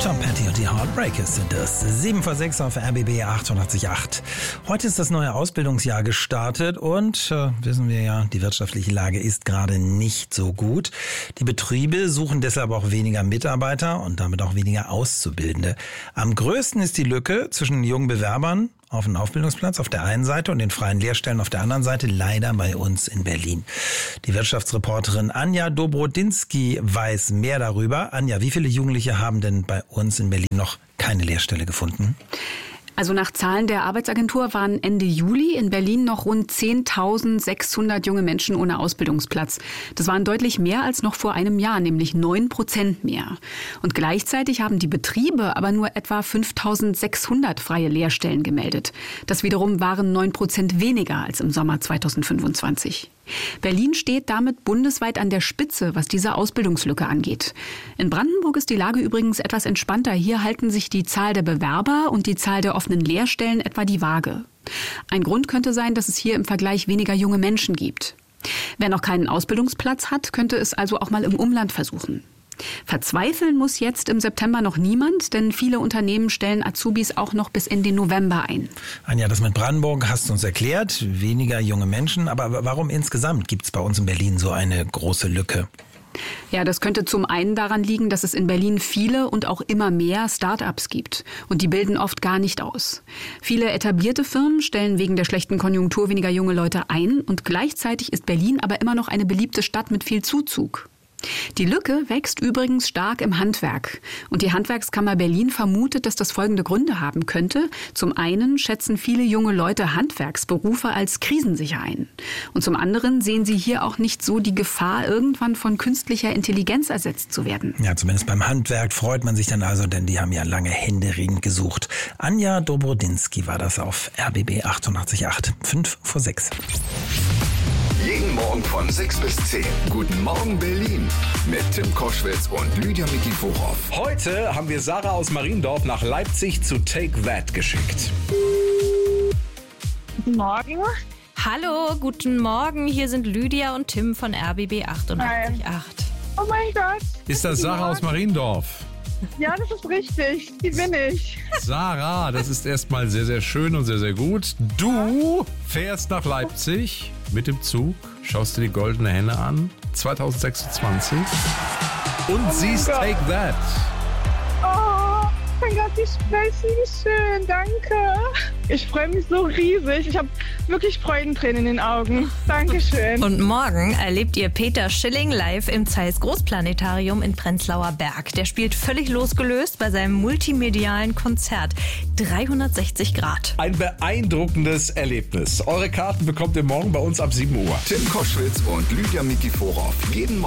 Tom Petty und die Heartbreakers sind es. 7 vor 6 auf RBB 88.8. Heute ist das neue Ausbildungsjahr gestartet und wissen wir ja, die wirtschaftliche Lage ist gerade nicht so gut. Die Betriebe suchen deshalb auch weniger Mitarbeiter und damit auch weniger Auszubildende. Am größten ist die Lücke zwischen den jungen Bewerbern auf einen Ausbildungsplatz auf der einen Seite und den freien Lehrstellen auf der anderen Seite, leider bei uns in Berlin. Die Wirtschaftsreporterin Anja Dobrodinsky weiß mehr darüber. Anja, wie viele Jugendliche haben denn bei uns in Berlin noch keine Lehrstelle gefunden? Also nach Zahlen der Arbeitsagentur waren Ende Juli in Berlin noch rund 10.600 junge Menschen ohne Ausbildungsplatz. Das waren deutlich mehr als noch vor einem Jahr, nämlich 9% mehr. Und gleichzeitig haben die Betriebe aber nur etwa 5.600 freie Lehrstellen gemeldet. Das wiederum waren 9% weniger als im Sommer 2025. Berlin steht damit bundesweit an der Spitze, was diese Ausbildungslücke angeht. In Brandenburg ist die Lage übrigens etwas entspannter. Hier halten sich die Zahl der Bewerber und die Zahl der offenen Lehrstellen etwa die Waage. Ein Grund könnte sein, dass es hier im Vergleich weniger junge Menschen gibt. Wer noch keinen Ausbildungsplatz hat, könnte es also auch mal im Umland versuchen. Verzweifeln muss jetzt im September noch niemand, denn viele Unternehmen stellen Azubis auch noch bis in den November ein. Anja, das mit Brandenburg hast du uns erklärt, weniger junge Menschen. Aber warum insgesamt gibt es bei uns in Berlin so eine große Lücke? Ja, das könnte zum einen daran liegen, dass es in Berlin viele und auch immer mehr Start-ups gibt. Und die bilden oft gar nicht aus. Viele etablierte Firmen stellen wegen der schlechten Konjunktur weniger junge Leute ein. Und gleichzeitig ist Berlin aber immer noch eine beliebte Stadt mit viel Zuzug. Die Lücke wächst übrigens stark im Handwerk. Und die Handwerkskammer Berlin vermutet, dass das folgende Gründe haben könnte. Zum einen schätzen viele junge Leute Handwerksberufe als krisensicher ein. Und zum anderen sehen sie hier auch nicht so die Gefahr, irgendwann von künstlicher Intelligenz ersetzt zu werden. Ja, zumindest beim Handwerk freut man sich dann also, denn die haben ja lange händeringend gesucht. Anja Dobrodinsky war das auf RBB 88.8. 5 vor 6. Jeden Morgen von 6 bis 10. Guten Morgen Berlin mit Tim Koschwitz und Lydia Mikiforov. Heute haben wir Sarah aus Mariendorf nach Leipzig zu Take That geschickt. Guten Morgen. Hallo, guten Morgen. Hier sind Lydia und Tim von RBB 88.8. Oh mein Gott. Ist das Sarah aus Mariendorf? Ja, das ist richtig. Die bin ich. Sarah, das ist erstmal sehr, sehr schön und sehr, sehr gut. Du fährst nach Leipzig mit dem Zug, schaust dir die Goldene Henne an, 2026 und siehst Gott. Take That. Oh mein Gott, die sprechen, wie schön. Danke. Ich freue mich so riesig. Ich habe wirklich Freudentränen in den Augen. Dankeschön. Und morgen erlebt ihr Peter Schilling live im Zeiss Großplanetarium in Prenzlauer Berg. Der spielt völlig losgelöst bei seinem multimedialen Konzert. 360 Grad. Ein beeindruckendes Erlebnis. Eure Karten bekommt ihr morgen bei uns ab 7 Uhr. Tim Koschwitz und Lydia Mikiforov. Jeden